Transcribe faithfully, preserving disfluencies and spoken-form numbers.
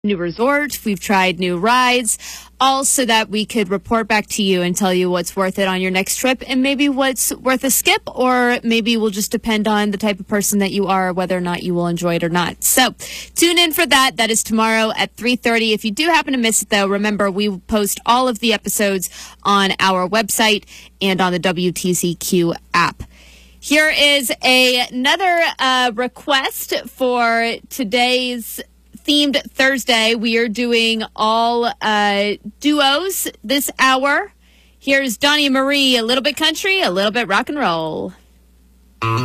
new resorts. We've tried new rides, all so that we could report back to you and tell you what's worth it on your next trip and maybe what's worth a skip, or maybe will just depend on the type of person that you are, whether or not you will enjoy it or not. So tune in for that. That is tomorrow at three thirty. If you do happen to miss it, though, remember we post all of the episodes on our website and on the W T C Q app. Here is a, another uh, request for today's themed Thursday. We are doing all uh, duos this hour. Here's Donnie Marie, a little bit country, a little bit rock and roll.